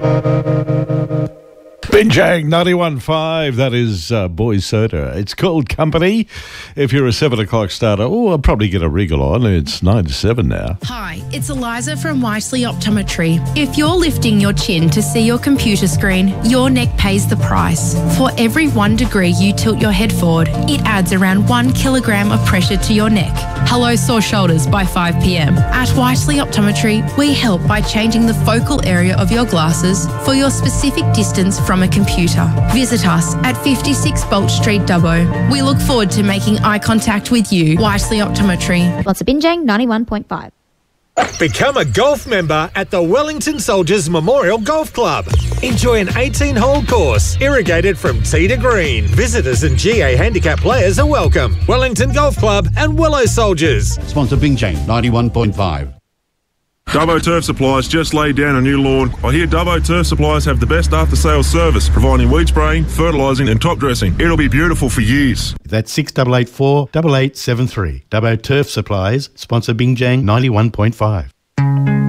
Binjang 91.5, that is Boys Soda. It's called Company. If you're a 7 o'clock starter, I'll probably get a wriggle on. It's 9 to 7 now. Hi, it's Eliza from Wisely Optometry. If you're lifting your chin to see your computer screen, your neck pays the price. For every 1 degree you tilt your head forward, it adds around 1 kilogram of pressure to your neck. Hello, sore shoulders by 5 p.m. At Wisely Optometry, we help by changing the focal area of your glasses for your specific distance from a computer. Visit us at 56 Bolt Street, Dubbo. We look forward to making eye contact with you. Wisely Optometry. Lots of Binjang 91.5. Become a golf member at the Wellington Soldiers Memorial Golf Club. Enjoy an 18-hole course, irrigated from tee to green. Visitors and GA handicap players are welcome. Wellington Golf Club and Willow Soldiers. Sponsor Binjang 91.5. Dubbo Turf Supplies just laid down a new lawn. I hear Dubbo Turf Supplies have the best after-sales service, providing weed spraying, fertilising and top dressing. It'll be beautiful for years. That's 6884 8873. Dubbo Turf Supplies, sponsor Binjang 91.5.